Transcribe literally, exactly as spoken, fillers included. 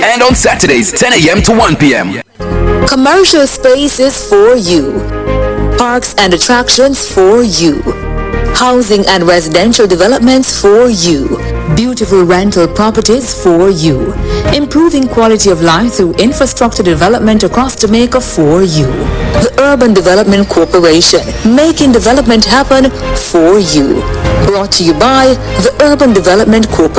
and on Saturdays ten a.m. to one p.m. Commercial spaces for you. Parks and attractions for you. Housing and residential developments for you. Beautiful rental properties for you. Improving quality of life through infrastructure development across Jamaica for you. The Urban Development Corporation, making development happen for you. Brought to you by the Urban Development Corporation.